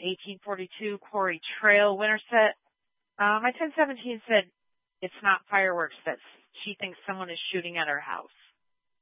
1842 Quarry Trail Winterset. My 1017 said it's not fireworks, that she thinks someone is shooting at her house.